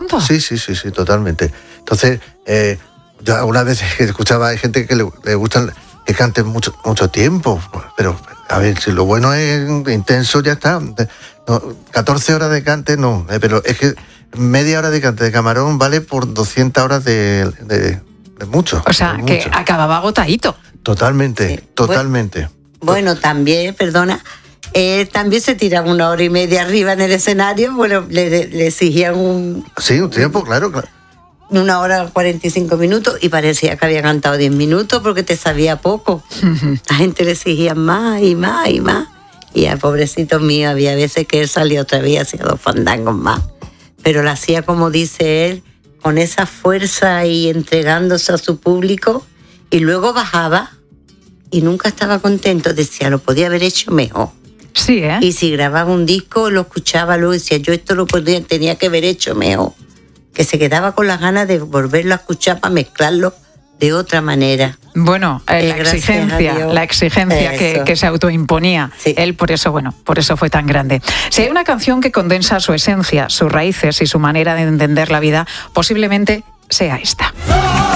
tanto? Sí, totalmente. Entonces, yo algunas veces que escuchaba, hay gente que le gustan que canten mucho tiempo, pero a ver, si lo bueno es intenso, ya está. No, 14 horas de cante, no, pero es que media hora de cante de Camarón vale por 200 horas de mucho. O sea, que acababa agotadito. Totalmente, sí. Totalmente. Bueno, también, perdona, también se tiraba 1 hora y media arriba en el escenario, bueno, le exigían un tiempo, claro. 1 hora 45 minutos y parecía que había cantado 10 minutos porque te sabía poco. La gente le exigía más y más y más. Y al pobrecito mío había veces que él salía otra vez y hacía 2 fandangos más. Pero lo hacía, como dice él, con esa fuerza y entregándose a su público, y luego bajaba y nunca estaba contento. Decía, lo podía haber hecho mejor. Sí, ¿eh? Y si grababa un disco, lo escuchaba luego y decía, yo esto tenía que haber hecho mejor. Que se quedaba con las ganas de volverlo a escuchar para mezclarlo de otra manera. Bueno, la exigencia que se autoimponía. Sí. Él por eso fue tan grande. Si hay una canción que condensa su esencia, sus raíces y su manera de entender la vida, posiblemente sea esta.